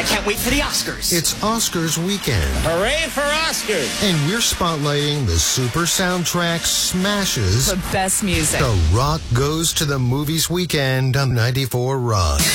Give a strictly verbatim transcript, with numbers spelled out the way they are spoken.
can't wait for the Oscars. It's Oscars weekend. Hooray for Oscars! And we're spotlighting the super soundtrack smashes. The best music. The Rock Goes to the Movies weekend on ninety-four Rock.